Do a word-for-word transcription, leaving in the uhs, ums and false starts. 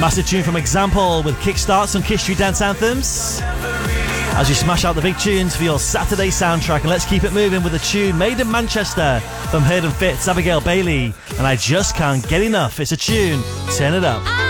Massive tune from Example with kickstarts and Kiss Street Dance anthems. As you smash out the big tunes for your Saturday soundtrack, and let's keep it moving with a tune made in Manchester from Heard and Fitz, Abigail Bailey, and I Just Can't Get Enough. It's a tune, turn it up.